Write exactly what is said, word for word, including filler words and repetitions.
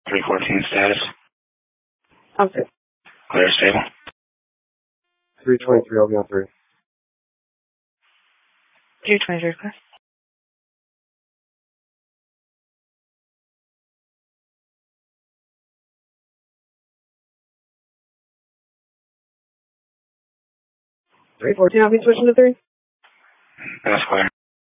three fourteen status. Okay. Clear stable. three twenty-three, I'll be on three. three twenty-three, clear. three fourteen, I'll be switching to three. That's clear.